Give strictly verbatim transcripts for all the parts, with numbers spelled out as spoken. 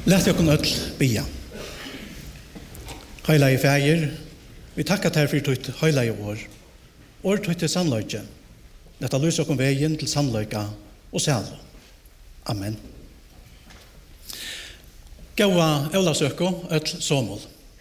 Lät jag kunna bia. Heila i färger, vi tackar här för ditt heila i år. År tog till sannlöjke. Detta lyser om vägen till sannlöjka och säl. Amen. Gåa Eulasöko ett somol.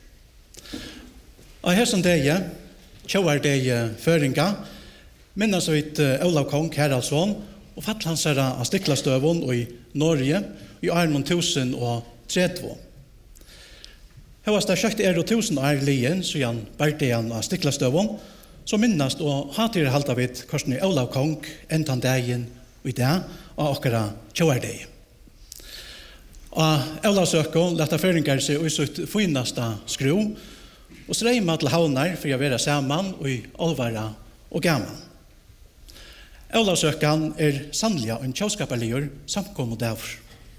Och här som det är, tjoar det föringa, minnas vid Olav Kong Haraldsson och fattlansara av Stiklastövon och i Norge i Armon tusen och tredje. Här var det sjökt er och tusen år lien så han bärdean av Stiklastövon så minnas och hatir halta vid korsen i Olav Kong entan dagen och i det och åkara tjoar det. Og Eulasøko lette føringar seg i sitt finasta skru og streima til havnar for å være saman og i olvara og gaman. Eulasøkan er sannlig en tjauskaperligur samkommet derfor.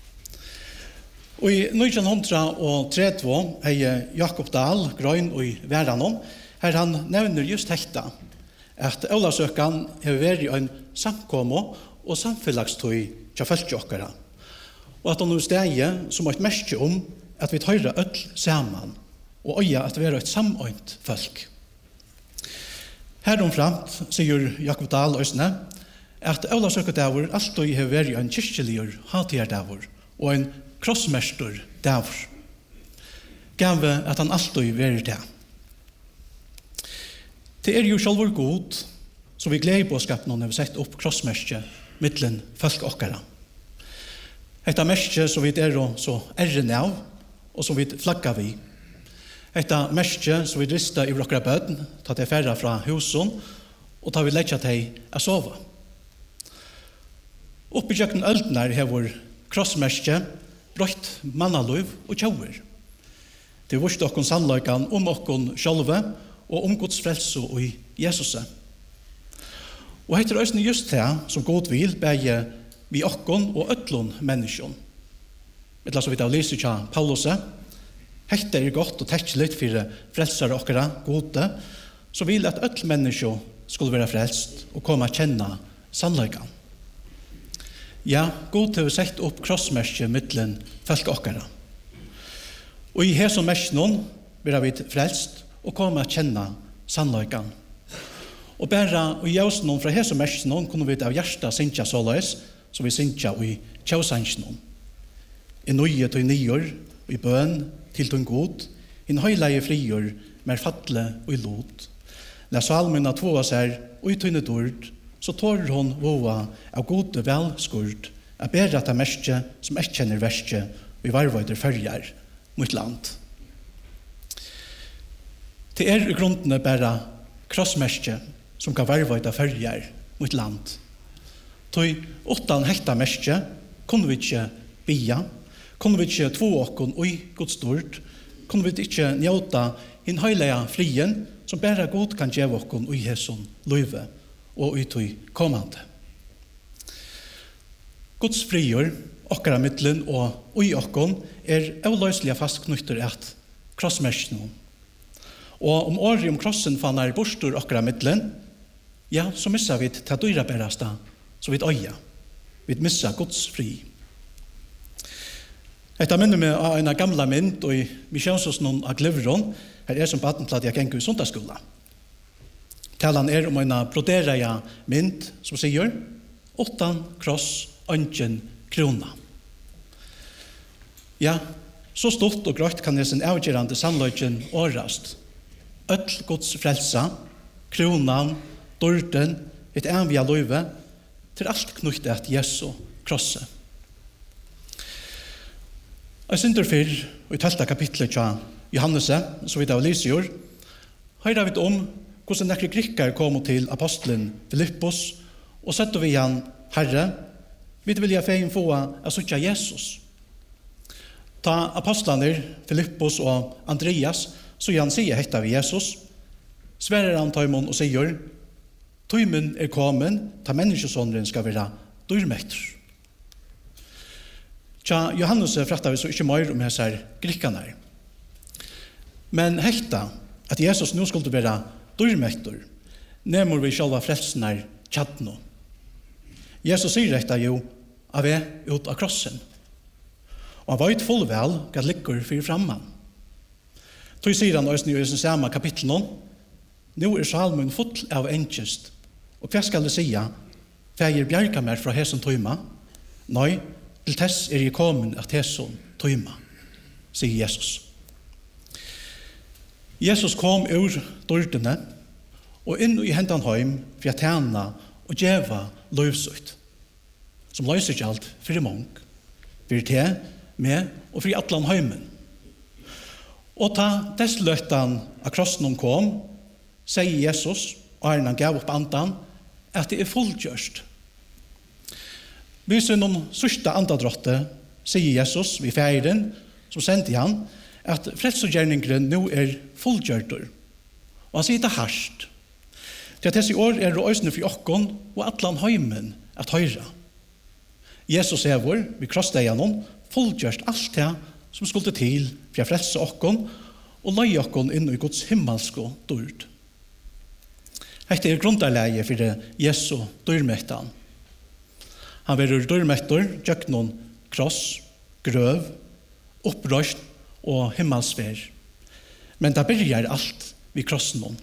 Og i nitton tretti er Jakob Dahl grøyn og i Væranon her han nevner just hekta at Eulasøkan har vært en samkommet og samfellagstøy til følgjøkere. Og at han er stedet som har et merke om at vi tar øll sammen og øye at vi er et samøynt folk. Heromframt sier Jakob Dahl Øsne at Eulasøkedavur alltid har vært en kyrkjeligur hatgjerdavur og en krossmester davur. Gave at han alltid vært det. Det er jo sjálfur god så vi gleder på skapen når vi setter opp krossmerke mittlen folk okkara. Etta merke som vi er så erren av, og som vi flaggar vi. Etta merke som vi rista i våra bøden, ta til færra fra husen, og ta vi leggja til å sova. Oppi kjøkken øldnar hever krossmerke, brøtt mannaløv og tjauer. Det er vurst okkon sannløykan om okkon sjálve, og om Guds frelse og i Jesus. Og heter òsne just det som god vil bæge vi okkon og öllun menneskjon. Etla så vidt av lyset til Paulus. Hette er godt og tekkelig for frelsere okkara gode, så vil at öll menneskjo skulle være frelst og komme å kjenne sannløykan. Ja, god til å sette opp krossmerke mittlen folk okkara. Og i hesson mersknon blir vi frelst og komme å kjenne sannløykan. Og bare i jøsnon fra hesson mersknon kunne vi av hjertet synkja såleis, som vi synkja i tjausansjonen. I nøye til nyer, i bøn til til god, i høyleie frier, med fatle og i lot. La salmena tvåa seg, og i tøyne dord, så tårer hon våa av gode velskord, av bedre at det merke som jeg kjenner verske, og i varvøyder følger mot land. Det er i grunnene bare krossmerke som kan varvøyder følger mot land. Tøy åttan hekta merke kunne vi ikke bia, kunne vi ikke två okkon oi Guds stort, kunne vi ikke njauta hinn høyleia frien som bare god kan gjeve okkon oi hesson løyve og oi tøy kommande. Guds frier, okkara middelen og oi okkon er avløyslige fastknytter at krossmerkene. Og om året om krossen fannar bostor okkara middelen, ja, så missa vi til dyra berasta så vi øya, vi missa Guds fri. Etta minner meg av en gamla mynd, og vi kjenner oss noen av Glivron, her er som baden til at jeg gikk i sundagsskola. Talan er om en brodereia mynd, som sier, åttan kross, ønsken krona. Ja, så stort og grøtt kan jeg sin avgjørende sannløgjen årast. Øtl Guds frelsa, kronan, dorden, et envia løyve, til alt knyttet at Jesu krosse. Jeg synder fyr, og i tølta kapitlet til Johannes, så vidt av Lysjord, høyrer vi om hvordan nekker grikker kom til apostelen Filippos, og sette vi han, Herre, vi vil jeg feien få å søke Jesus. Ta apostlene Filippos og Andreas, så han sier hetta vi Jesus, sverer han tøymon og sier, tøymen er kommet, ta menneskesåndren skal være dyrmetter. Tja, Johannes frakta vi så ikke mer om hese grikkene. Men hekta, at Jesus nå skulle være dyrmetter, nemmer vi sjálva frelsene tjadno. Jesus sier dette jo av er ut av krossen. Og han vet full vel hva ligger for framman. Tog sier han også i den samme kapitlen, nå er salmen full av engest, og hva skal det si? Fægir bjerga mer fra hesson tøyma? Nei, til tess er jeg kommet at hesson tøyma, sier Jesus. Jesus kom ur dørdene, og inn i hendan heim for å tjene og djeva løvsøyt, som løser ikke alt for i mong, for te, med og for i atlan heimen. Og ta dessløytan av krossen kom, sier Jesus, og er han gav opp andan, at det er fullgjørst. Vi ser noen sørste andadrotte, sier Jesus ved feiren, som sendte han, at frelsegjerningren nå er fullgjørter. Og han sier det harsht. Til at disse år er det øsne for okkon og atlan heimen at høyre. Jesus er vår, vi krossdeianon, fullgjørst alt det som skulle til for å frelse okkon og løy okkon inn i Guds himmelske dørd. Hette er grunderleie for Jesu dørmettan. Han verur dørmettor, gjøknon, kross, grøv, opprøst og himmelsfer. Men det byrjar alt vid krossen.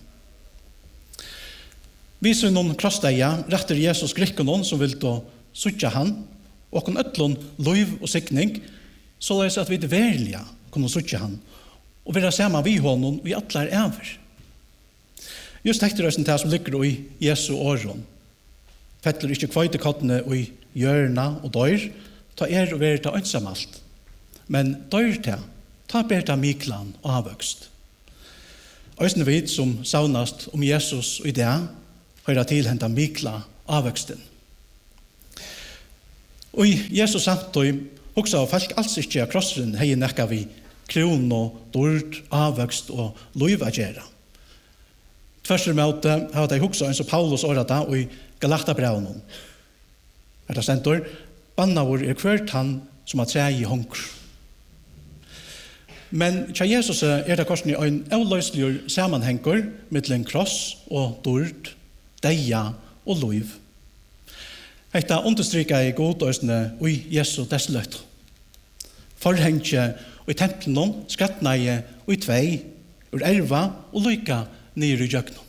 Vi ser noen krossdeia, retter Jesus grikkonon som vil da suttja han, og kon øtlon lov og sikning, så løs at vi verlige kunne suttja han, og vera sama vi honom vi atlar over. Just etter røsten til som ligger i Jesu åren. Fettler ikke kveitekottene i hjørna og dør, ta er og være til ønsamalt. Men dør til, ta ber til miklan og avvøkst. Øysene vid som saunast om Jesus og i det, høyra til henta mikla avvøksten. Og i Jesus samtøy, hoksa av folk alls ikke av krossen hei nekka vi kron og dord, avvøkst og lov a gjera. Tverser møte har de hoksa en som Paulus årata og i Galatabraunen. Er det sentor, bannavur er kvørt han som har trei i hongur. Men tja Jesus er det korsen i en avløyslig samanhengur mittlen kross og dord, deia og lov. Hetta understryka i god øsne og i Jesu desløtt. Forhengje og i tempelen, skattneie og i tvei, ur erva og lyka nere i jøgnen.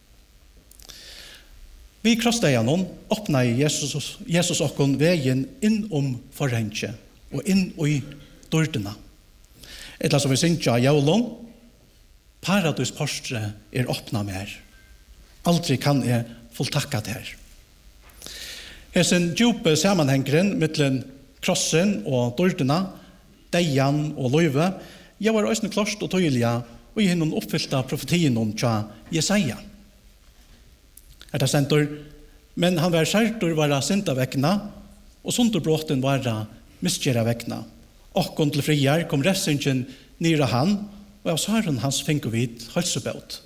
Vi krossdeianon åpna i Jesus, Jesus okkon vegen inn om forhengje og inn i dordena. Etla som vi synkja i jaulon, paradispostre er åpna mer. Aldri kan jeg fulltakka det her. Hesen djupe samanhengren mittlen krossen og dordena, deian og løyve, jeg var òsne klart og tøyliga og i hinnom oppfyllta profetien om tja Jesaja. Etta sentor, men han var skjertur vara sinta vekna, og sunderbråten vara misgjera vekna. Okkon til friar kom ressingen nira han, og av svaren hans fengu vid halsebøt.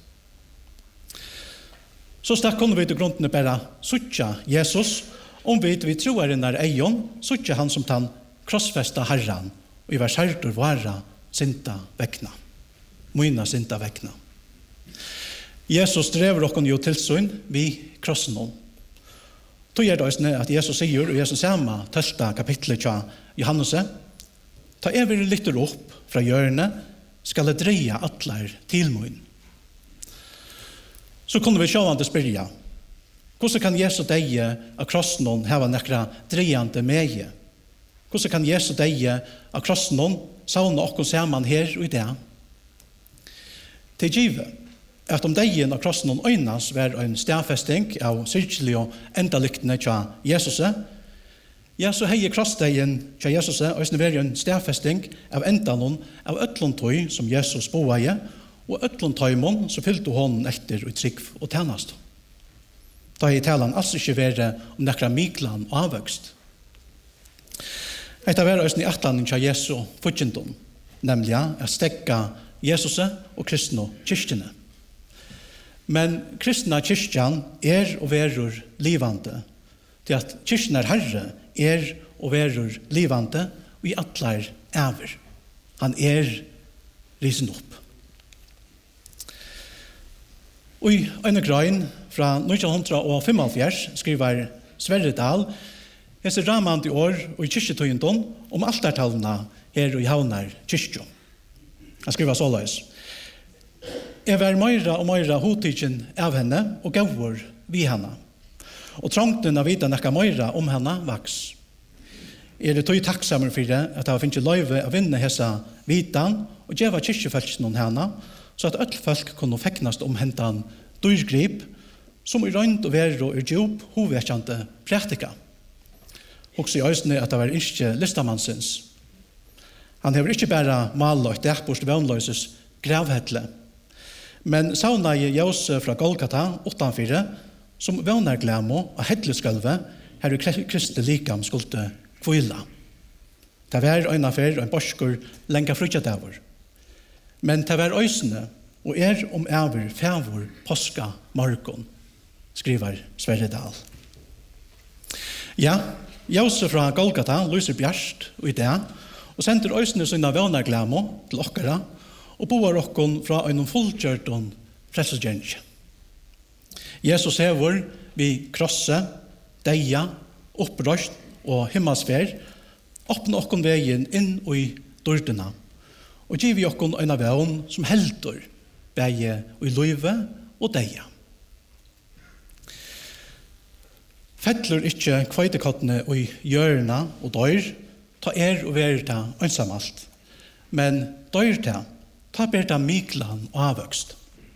Så stakk kunne vi til grunnene bare suttja Jesus, om vi vi troer innar eion, suttja han som tann krossfesta herran, og i var skjertur vara sinta vekna. Moina sinta vekna. Jesus drever okkon jo tilsyn vi krossen hon. Då er det også at Jesus sier, og Jesus sama tølta kapitlet tja Johannese, ta er vi litt opp fra hjørnet, skal det dreia atler til moin. Så kunne vi sjåvande spyrja, hvordan kan Jesus deie av krossen hon heva nekra dreiande meie? Hvordan kan Jesus deie av krossen hon sauna okkon saman her og i det? Til givet, at om deien av krossen hon øynas var en stafesting av syrkelig og endaliktene tja Jesus, ja, så hei krossdeien tja Jesus, og det var en stafesting av endanon av øtlontøy som Jesus boaie, og øtlontøymon som fylte hånden etter og trygg og tjenast. Da i talan altså ikke være om nekra miklan og avvøkst. Etta var også i atlanen tja Jesu fortjendom, nemlig å stekka Jesus og kristne kyrkjene. Men kristna kyrkjan er og verur livande, til at kyrkjen er herre er og verur livande, og i atlar æver. Han er risen opp. Og i en grein fra nitton femogfjøruti skriver Sverre Dahl, hese ramand i år og i kyrkjetøyendon om altartalena her i Havnar kyrkjo. Han skriver så løs. Jeg var meira og meira hotikken av henne og gavur vi henne. Og trångten av vita nekka meira om henne vaks. Er det tog takksammer for det at jeg finner løyve å vinne hessa vitan og gjeva kyrkjefelsen om henne, så at alle folk kunne feknast om hentan dyrgrip, som i røynd og verre og i djup hovedkjente praktika. Også i øysene at det var ikke listamannsins. Han hever ikke bare malet et ekborst vannløses gravhettle, men sauna i Jose fra Golgata utanfyrir, som vannarglemo av hettleskalve her i Kristi likam skulle kvila. Det var en affær og en borskur lenga frutjadavur. Men det var øysene og er om over fævur påska morgon, skriver Sverredal. Ja, Jose fra Golgata lyser bjerst og i det, og sender øysene sine vannarglemo til okkara, og boar okkon fra en fullkjørton frelsesgjernje. Jesus hever vi krosse, deia, opprøst og himmelsfær, åpne okkon veien inn i dordena, og giv vi okkon en av veien som heldur, beie i løyve og deia. Fettler ikkje kveitekottene i hjørna og døyr, ta er og være ta ensamalt, men døyr ta, ta ber ta miklan og avvøkst.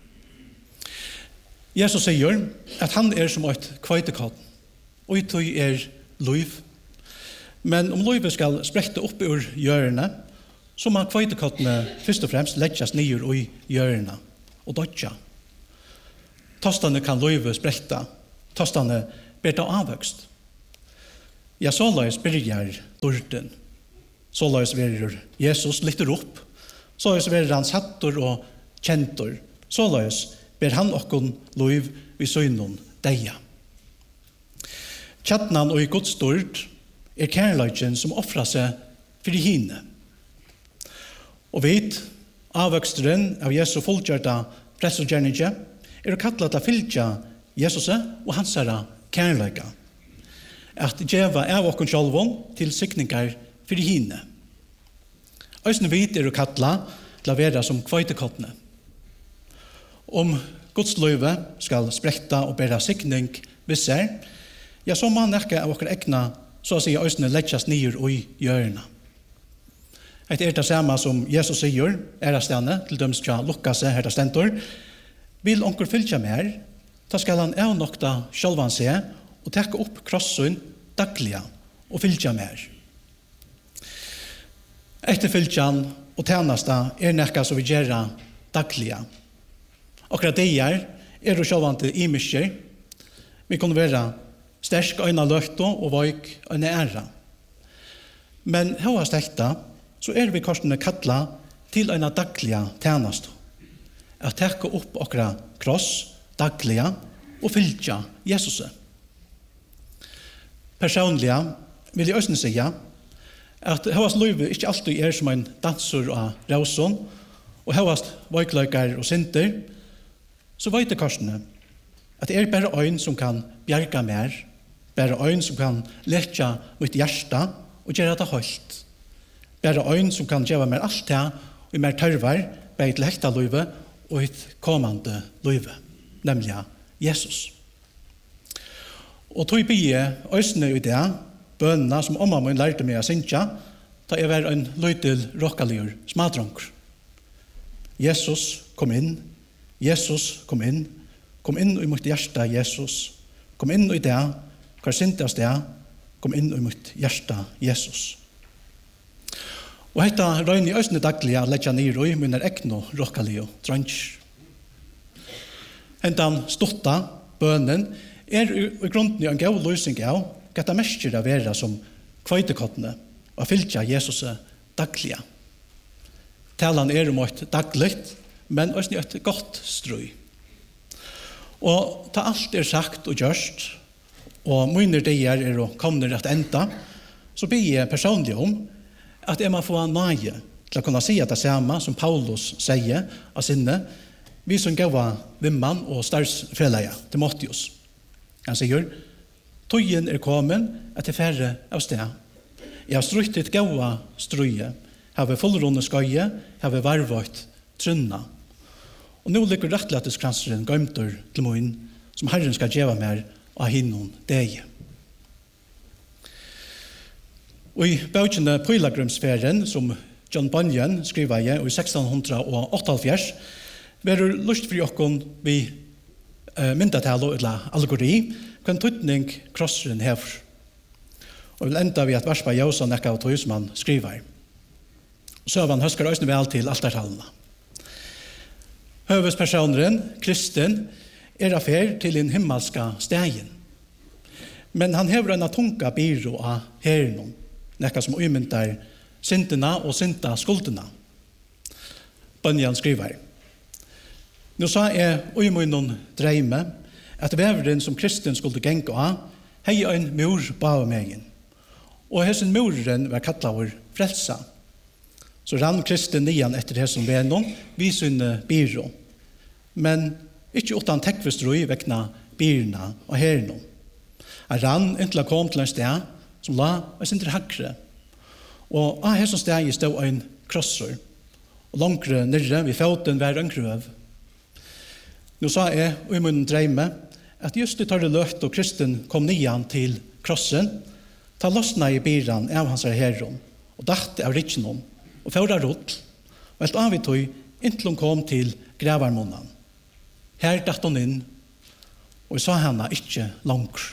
Jesus sier at han er som et kveitekott, og i tog er løyv. Men om løyvet skal sprette opp ur hjørne, så må kveitekottene først og fremst leggjas nyer i hjørne og dødja. Tostane kan løyvet sprette, tostane ber ta avvøkst. Ja, så løys byrjar dørten. Så løys verir Jesus lytter opp, så løys verir han sattor og kjentor, så løys ber han okkon løyv vi søgnon deia. Tjattnan og i Guds dord er kærløyken som offrar seg for hine. Og vit, avvøksteren av Jesu fullgjørta presselgjerninge, er å kalla til fylgja Jesus og hans herra kærløyka. At djeva av okkon sjálvon til sikningar for hine. Øysene vit er å kalla til å være som kveitekottene. Om Guds løyve skal spretta og bæra sikning visser, ja, så må nekka av okkar egna, så å si, øysene leggjas nyer i hjørna. Et er det samme som Jesus sier, er det stedene, til døms tja lukkase, her det stentor, vil onker fylgja mer, da skal han av nokta sjálvan se, og tekka opp krossun dagliga, og fylgja mer. Etterfylgjan og tjenesta er nekka som vi gjerra dagliga. Akkurat deier er jo sjálvante imisker. Vi kunne være stersk øyne løgto og veik øyne æra. Men høyast ekta, så er vi korsene kattla til øyne dagliga tjenest. At tekka opp akkurat kross, dagliga, og fylgja Jesus. Personliga vil jeg også si at høyast løyve ikke alltid er som en dansur av rauson, og høyast veikløykar og sinter, så vet det korsene at det er bare øyn som kan bjerga mer, bare øyn som kan letja mitt hjärsta og gjøre det høyt. Bare øyn som kan gjøre mer alt det og mer tørvar, bare til hekta løyve og et kommande løyve, nemlig Jesus. Og tog bie øysene i det, bønene som omma min lærte meg å synja, da jeg var en løytil råkaligur smadronker. Jesus kom inn, Jesus kom inn, kom inn i mitt hjärsta, Jesus. Kom inn i det, hva syntes det, kom inn i mitt hjärsta, Jesus. Og hetta røyne i østene daglig at letja nir i min er ekno råkali og drønns. Hentan stotta, bønnen, er i grunden en gav løsning av hva det mestjer av vera som kveitekottene og fylgja Jesus daglig. Talan er om et dagligt, men også et godt strøy. Og ta alt er sagt og gjørst, og mine deir er å komme rett enda, så blir jeg personlig om at jeg må få en nøye til å kunne si det samme som Paulus sier av sinne, vi som gav vimman og starsfredelige Timotheus. Han sier, tøyen er kommet etter færre av sted. Jeg har strøytet gav strøye, har vi fullrunde skøye, har vi varvøyt trunna. Og nå ligger rettletteskranseren gøymter til moen, som Herren skal gjøre mer av hinnom deg. Og i bøkene Pilgrimsferien, som John Bunyan skriver i i sexton åttaoghalvfjerds, verur lust for jokkon vi uh, myndatalo eller allegori, kan tøytning krosseren hever. Og vil enda vi at verspa jausa nekka av tog som han skriver. Søvan høskar òsne vel til altartallene. Høvespersoneren, kristen, er affær til en himmelska stegen. Men han hever en tunga byrå av herren, nekka som umyntar syndena og synda skuldena. Bunyan skriver: Nå sa jeg uimunnen dreime at veveren som kristen skulle genga av hei en mur bave megen. Og hessen muren var kattlaver frelsa. Så rann kristen nian etter hessen venon vi synne byrå. Men ikke utan tekvestrui vekna byrna og herrenom. Han rann inntil å kom til en sted som la og sinter hakre. Og av hessen steg stod en krossor. Og langre nirre vi foten var en krøv. Nå sa jeg og i munnen dreime at just det tar det løft og kristen kom nian til krossen, ta lossna i byran av hans herron, og dachte av rikkenom, og føra rot, og helt av i tog, inntil hun kom til gravarmånen. Her dachte hun inn, og jeg sa henne ikke langt.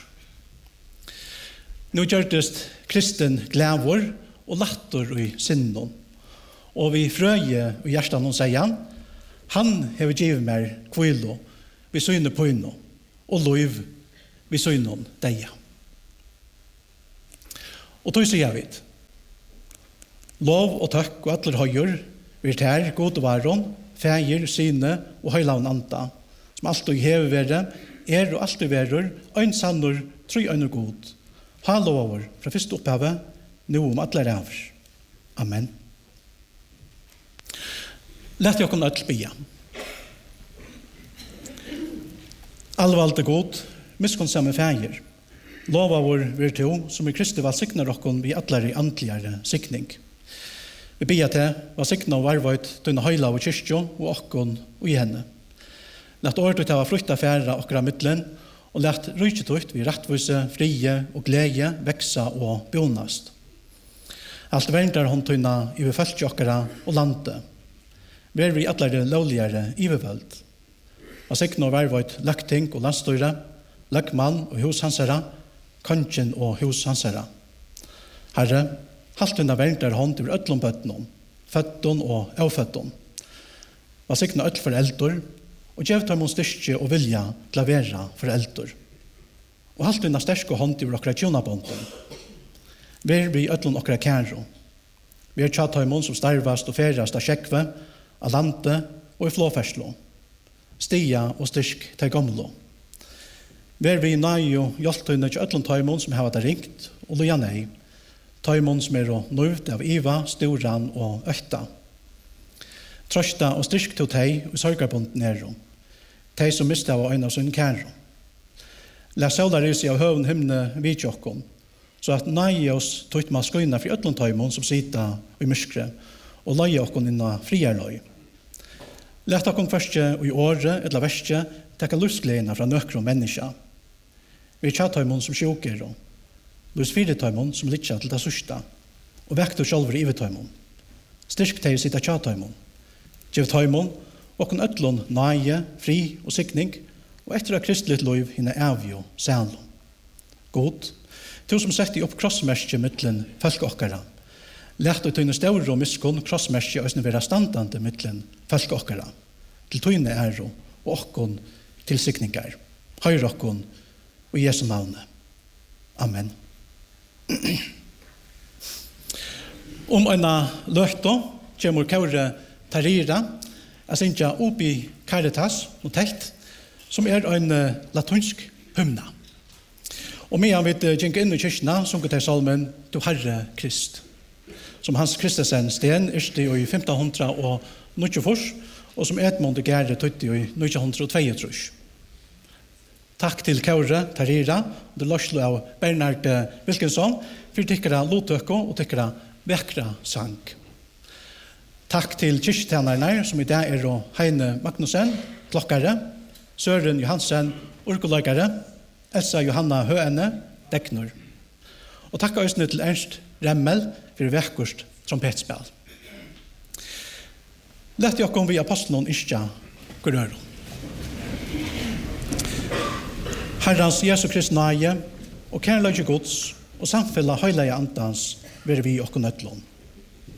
Nå gjørtes kristen glævor og latter i sinnen, og vi frøye og hjertan hun sier han, han hever givet meg kvilo, vi syne på inno, og lov vi syne om deg. Og tog sier jeg vidt. Lov og takk og atler høyer, vi er god varon, feir, syne og høylaun anta, som alt og hever være, er og alt og være, øyn sannur, tru øyne god. Ha lover fra første opphavet, nå om atler av. Amen. Lett jeg kunne øtl bia. Allvalde god, miskunnsamme feir. Lova vår virtu, som i Kristi var siknar okkon vi atler i andligare sikning. Vi bia til, var sikna og varvøyt døgna høyla og kyrkjo og okkon og i henne. Lett året til å frukta færa okkara middelen, og lett rykket ut vi rettvise, frie og glede, veksa og bjonast. Alt verndar hon tøyna i vi følge okkara og lande. Ver vi atlare lovligare i vi vøld. Og sikna og varvøyt løkting og landstøyre, løkmann og hos hansara, kongen og hos hansara. Herre, haltuna verndar hånd over ødlom bøtnon, føtton og avføtton. Og sikna ødl for eldor, og gjev tar mon styrke og vilja til å være for eldor. Og haltuna sterske hånd over okra tjonabonden. Ver vi ødlom okra kæro. Vi er tjataimon som starvast og ferast av sjekve, av lande og i flåferslo. Stia og styrk til gamlo. Ver vi nøy og hjeltøyne til ødlom taimon som har vært ringt, og loja nei. Taimon som er nøyvd av Iva, Storan og Økta. Trøsta og styrk til teg og sørgarbunden nero. Teg som miste av øyne av sin kæro. La saular i seg av høven himne vidjokkon, så at nøy oss tøyt ma skøyna fri ødlom taimon som sita i myskre, og løy okkon inna friarløy. Lett okkon først i året eller verste tekka lustgledene fra nøkron menneska. Vi er tjataimon som sjoker og lus firetaimon som litja til det sørsta, og vekter sjálfur i vetaimon. Styrk teg sita tjataimon. Gjev taimon, okkon ødlon naie, fri og sikning, og etter av kristelig lov hinne avjo sælum. God, to som sett i opp krossmerskje mittlen folk okkara, lett å tøyne større og miskon krossmerskje og vera standande mittlen folk okkara, til tøyne æro og okkon til sikningar. Høyre okkon og Jesu navne. Amen. Om ena løkto kjemur kaure tarira, jeg synes opi Caritas og telt, som er en latunsk hymna. Og medan vi gikk inn i kyrkina, sunket til salmen «Du Herre Krist», som Hans Kristesen sten erste i femten hundre og nittifors, og som Edmund Gere tøytte i nitton hundre og tjueto. Takk til Kaure Tarira, og det løslo av Bernhard Wilkinson, for tykkere lotøkko og tykkere vekra sang. Takk til kyrkjetjenerne som i dag er Heine Magnussen, klokkare, Søren Johansen, orkolagare, Elsa Johanna Høene, deknor. Og takk også til Ernst Remmel for vekkurst trompetspill. Lett jeg kom vi apostelen Isja Gurøro. Herrens Jesu Kristi nage og kærløyge Guds og samfella høyleie antans vil vi okkur nødlån.